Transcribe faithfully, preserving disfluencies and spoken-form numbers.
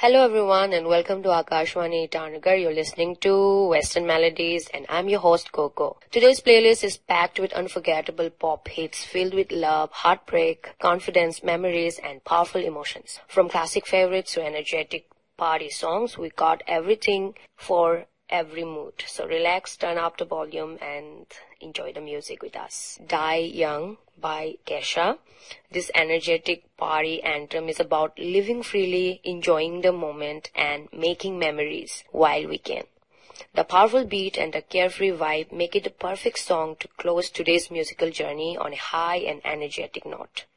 Hello everyone and welcome to Akashwani Itanagar. You're listening to Western Melodies and I'm your host Coco. Today's playlist is packed with unforgettable pop hits filled with love, heartbreak, confidence, memories and powerful emotions. From classic favorites to energetic party songs, we got everything for every mood. So relax, turn up the volume and enjoy the music with us. Die Young by Kesha. This energetic party anthem is about living freely, enjoying the moment and making memories while we can. The powerful beat and the carefree vibe make it the perfect song to close today's musical journey on a high and energetic note.